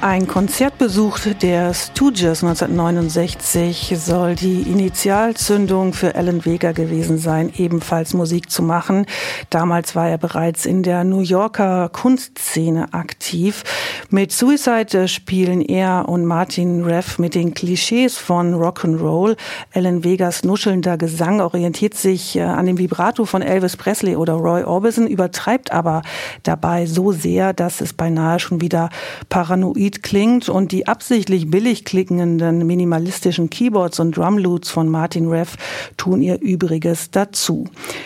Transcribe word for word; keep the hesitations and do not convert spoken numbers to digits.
Ein Konzertbesuch der Stooges neunzehnhundertneunundsechzig soll die Initialzündung für Alan Vega gewesen sein, ebenfalls Musik zu machen. Damals war er bereits in der New Yorker Kunstszene aktiv. Mit Suicide spielen er und Martin Rev mit den Klischees von Rock'n'Roll. Alan Vegas nuschelnder Gesang orientiert sich an dem Vibrato von Elvis Presley oder Roy Orbison, übertreibt aber dabei so sehr, dass es beinahe schon wieder paranoid klingt, und die absichtlich billig klingenden minimalistischen Keyboards und Drumloops von Martin Rev tun ihr Übriges dazu.